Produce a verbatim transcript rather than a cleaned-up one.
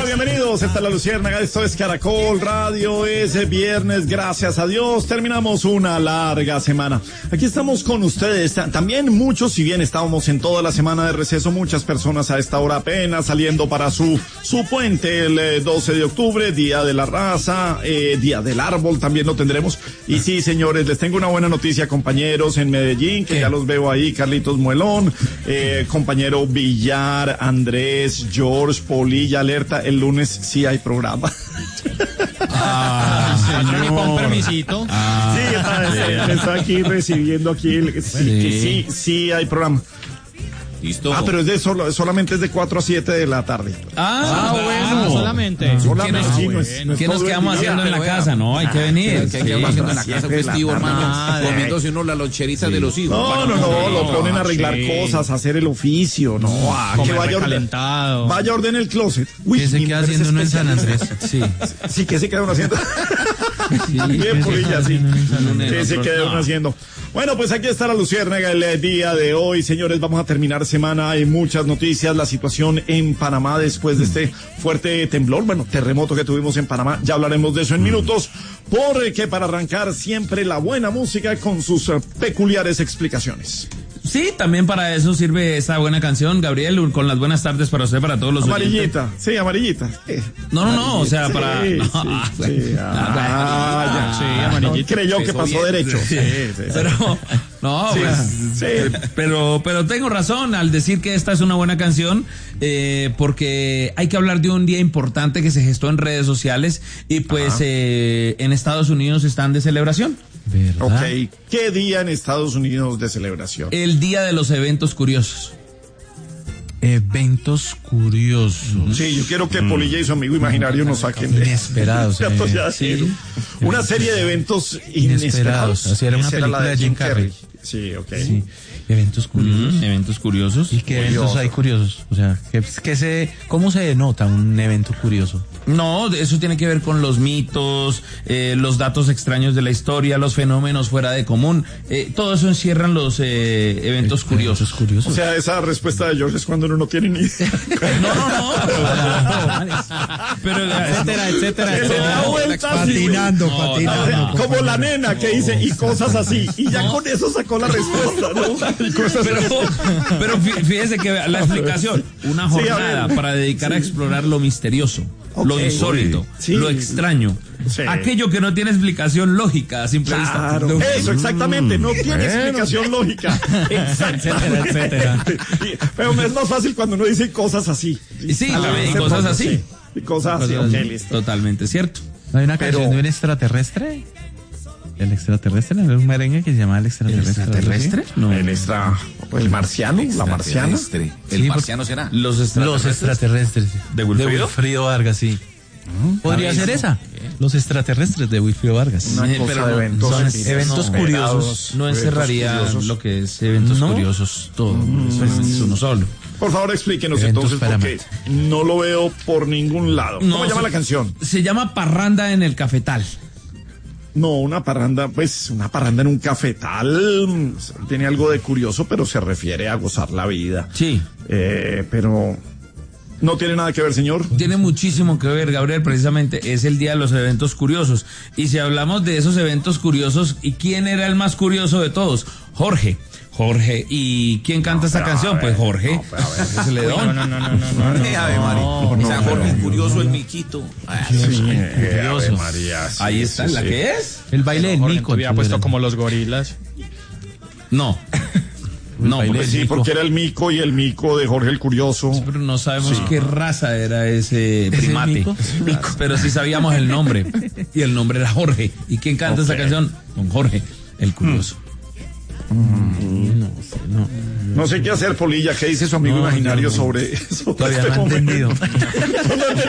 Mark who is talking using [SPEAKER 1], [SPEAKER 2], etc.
[SPEAKER 1] bienvenidos. Esta es La Luciérnaga, esto es Caracol Radio, es viernes, gracias a Dios. Terminamos una larga semana. Aquí estamos con ustedes. También muchos, si bien estábamos en toda la semana de receso, muchas personas a esta hora apenas saliendo para su, su puente el eh, doce de octubre, Día de la Raza, eh, Día del Árbol, también lo tendremos. Y sí, señores, les tengo una buena noticia, compañeros en Medellín, que ¿Qué? ya los veo ahí, Carlitos Muelón, eh, compañero Villar, Andrés, George, Polilla, alerta, el lunes sí hay programa.
[SPEAKER 2] Ah, señor. Con permisito.
[SPEAKER 1] Ah, sí, está, está aquí recibiendo aquí el, sí, sí. Que sí, sí hay programa.
[SPEAKER 3] Listo.
[SPEAKER 1] Ah, pero es de solo, solamente es de cuatro a siete de la tarde.
[SPEAKER 2] Ah, ah bueno. Solamente.
[SPEAKER 1] Ah, solamente.
[SPEAKER 2] ¿Qué nos,
[SPEAKER 1] sí, no es, no es
[SPEAKER 2] ¿qué nos quedamos haciendo en la casa? No, hay que venir.
[SPEAKER 3] ¿Qué quedamos haciendo en la casa festivo, hermano? Comiéndose uno las loncheritas de los hijos.
[SPEAKER 1] No, no, no, lo ponen a arreglar sí. cosas, a hacer el ocio, no, a que vaya
[SPEAKER 2] calentado.
[SPEAKER 1] Vaya a ordenar el closet.
[SPEAKER 4] Uy, ¿qué se queda haciendo uno en San Andrés?
[SPEAKER 1] Sí. Sí, ¿qué se queda uno haciendo? Sí, bien, Polilla, sí. ¿Qué se queda uno haciendo? Bueno, pues aquí está La Luciérnaga el día de hoy, señores. Vamos a terminar semana. Hay muchas noticias. La situación en Panamá después de este fuerte temblor, bueno, terremoto que tuvimos en Panamá. Ya hablaremos de eso en minutos. Porque para arrancar siempre la buena música con sus peculiares explicaciones.
[SPEAKER 2] Sí, también para eso sirve esa buena canción, Gabriel, con las buenas tardes para usted, para todos los
[SPEAKER 1] amarillita,
[SPEAKER 2] oyentes.
[SPEAKER 1] sí, amarillita. Sí.
[SPEAKER 2] No, no, no, o sea,
[SPEAKER 1] sí,
[SPEAKER 2] para...
[SPEAKER 1] Sí,
[SPEAKER 2] no,
[SPEAKER 1] sí, ah, ya.
[SPEAKER 2] Sí, amarillita.
[SPEAKER 1] No, creyó que pasó bien. Derecho.
[SPEAKER 2] Sí, sí, sí. Pero, no,
[SPEAKER 1] sí,
[SPEAKER 2] pues,
[SPEAKER 1] sí.
[SPEAKER 2] pero, pero tengo razón al decir que esta es una buena canción, eh, porque hay que hablar de un día importante que se gestó en redes sociales y pues eh, en Estados Unidos están de celebración.
[SPEAKER 1] ¿Verdad? Ok, ¿qué día en Estados Unidos de celebración?
[SPEAKER 2] El día de los eventos curiosos.
[SPEAKER 4] Eventos curiosos.
[SPEAKER 1] Sí, yo quiero que Polilla y su amigo imaginario nos saquen de...
[SPEAKER 4] Inesperados.
[SPEAKER 1] Eh, ya, sí. Una serie de eventos inesperados. inesperados.
[SPEAKER 4] Así era una película de Jim Carrey.
[SPEAKER 1] Sí, ok.
[SPEAKER 4] Sí. Eventos curiosos.
[SPEAKER 2] Mm, eventos curiosos.
[SPEAKER 4] ¿Y qué curioso. eventos hay curiosos? O sea, ¿qué, qué se, ¿cómo se denota un evento curioso?
[SPEAKER 2] No, eso tiene que ver con los mitos, eh, los datos extraños de la historia, los fenómenos fuera de común. Eh, todo eso encierran los eh, eventos eh, curiosos.
[SPEAKER 4] curiosos.
[SPEAKER 1] O sea, esa respuesta de George es cuando uno no tiene ni idea.
[SPEAKER 2] No, no, no. Pero,
[SPEAKER 4] etcétera, etcétera.
[SPEAKER 1] Se le da vuelta
[SPEAKER 4] patinando,
[SPEAKER 1] no,
[SPEAKER 4] patinando.
[SPEAKER 1] No, como la nena que dice y cosas así. Y ya no. con eso sacó la respuesta, ¿no? Y cosas
[SPEAKER 2] pero, pero fíjese que la explicación, una jornada sí, para dedicar sí. a explorar lo misterioso. Okay, lo insólito, sí. lo extraño, sí. aquello que no tiene explicación lógica a simple
[SPEAKER 1] claro, vista. Eso, exactamente, no tiene bueno. explicación lógica. Etcétera, etcétera. Pero es más fácil cuando uno dice cosas así.
[SPEAKER 2] Sí, y cosas así.
[SPEAKER 1] Sí. Y cosas así, ok, listo.
[SPEAKER 2] Totalmente cierto.
[SPEAKER 4] ¿No hay una canción Pero... de un extraterrestre? ¿El extraterrestre? ¿No es un merengue que se llama El extraterrestre?
[SPEAKER 2] ¿El extraterrestre?
[SPEAKER 1] No. El extra... ¿El marciano?
[SPEAKER 3] El
[SPEAKER 1] ¿La marciana?
[SPEAKER 3] ¿El sí, marciano será?
[SPEAKER 2] Los extraterrestres.
[SPEAKER 4] Los extraterrestres.
[SPEAKER 2] ¿De Wilfrido?
[SPEAKER 4] De Wilfrido Vargas, sí. ¿No? ¿Podría ser esa? ¿Qué? Los extraterrestres de Wilfrido Vargas.
[SPEAKER 1] Una cosa pero de eventos,
[SPEAKER 4] son sí, eventos no, curiosos.
[SPEAKER 2] No encerraría curiosos. Lo que es eventos ¿No? curiosos, todo. Mm. Eso es uno solo.
[SPEAKER 1] Por favor, explíquenos eventos entonces, porque no lo veo por ningún lado. ¿Cómo no, se llama la canción?
[SPEAKER 2] Se llama Parranda en el Cafetal.
[SPEAKER 1] No, una parranda, pues una parranda en un cafetal tiene algo de curioso, pero se refiere a gozar la vida.
[SPEAKER 2] Sí.
[SPEAKER 1] Eh, pero no tiene nada que ver, señor.
[SPEAKER 2] Tiene muchísimo que ver, Gabriel, precisamente es el día de los eventos curiosos. Y si hablamos de esos eventos curiosos, ¿y quién era el más curioso de todos? Jorge. Jorge, ¿y quién canta no, esta canción? Pues Jorge. No, pero a ver, ese le
[SPEAKER 3] no, no, no, no, no, no, no, no, Ave María. No, no, Jorge no, curioso, el miquito.
[SPEAKER 1] Ah, sí, sí, curioso. Ave María, sí,
[SPEAKER 2] ahí está,
[SPEAKER 1] sí,
[SPEAKER 2] ¿la
[SPEAKER 1] sí.
[SPEAKER 2] que es?
[SPEAKER 4] El baile del mico.
[SPEAKER 2] Había puesto como los gorilas. No.
[SPEAKER 1] No, porque sí, porque era el mico y el mico de Jorge el Curioso.
[SPEAKER 2] Sí, pero no sabemos sí. qué raza era ese primate. ¿Ese mico? Mico. Pero sí sabíamos el nombre. Y el nombre era Jorge. ¿Y quién canta okay. esa canción? Don Jorge el Curioso.
[SPEAKER 1] Mm. No, sé, no. no sé qué hacer, Polilla. ¿Qué dice su amigo no, imaginario no, no. sobre eso?
[SPEAKER 4] Todavía no he entendido.